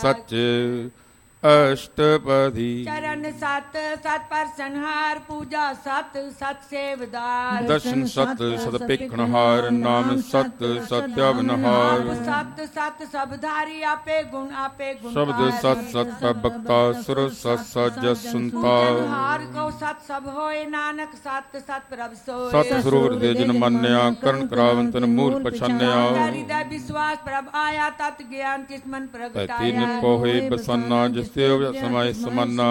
ਸੱਚ ਅਸ਼ਟਪਦੀ। ਚਰਨ ਸਤ ਸਤ ਪਰ ਸੰਹਾਰ ਪੂਜਾ ਸਤ ਸਤ ਸੇਵਦਾਰ। ਦਰਸ਼ਨ ਸਤ ਸਤ ਪੇਖਣਹਾਰ ਨਾਮ ਸਤ ਸਤਿਆਵਨਹਾਰ। ਸਤ ਸਤ ਸਬਧਾਰੀ ਆਪੇ ਗੁਣ ਆਪੇ ਗੁਣ। ਸ਼ਬਦ ਸਤ ਸਤ ਬਖਤਾ ਸੁਰ ਸਤ ਸਤ ਜਸ ਸੁਨਤਾ। ਹਾਰ ਕੋ ਸਤ ਸਭ ਹੋਏ ਨਾਨਕ ਸਤ ਸਤ ਪ੍ਰਭ ਸੋਏ। ਸਤ ਸਰੂਰ ਦੇ ਜਿਨ ਮੰਨਿਆ ਕਰਨ ਕਰਾਵੰਤਨ ਮੂਲ ਪਛਾਨਿਆ। ਹਰਿਦਾ ਵਿਸ਼ਵਾਸ ਪ੍ਰਭ ਆਇਆ ਤਤ ਗਿਆਨ ਕਿਸ ਮਨ ਪ੍ਰਗਟਾਇਆ। ਤਿਨ ਕੋਹੇ ਬਸਨਾ ਜਿਸ ਤੇ ਸਮਾਏ ਸਮਾਨਾ।